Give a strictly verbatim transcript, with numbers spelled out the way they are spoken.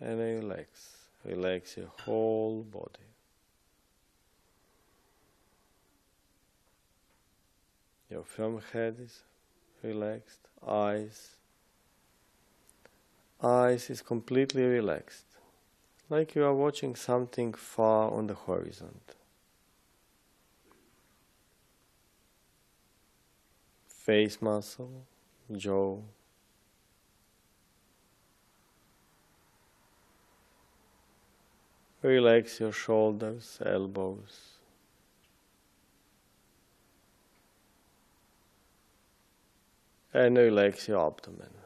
and relax. Relax your whole body. Your firm head is relaxed. Eyes. Eyes is completely relaxed. Like you are watching something far on the horizon. Face muscle, jaw. Relax your shoulders, elbows. And relax your abdomen.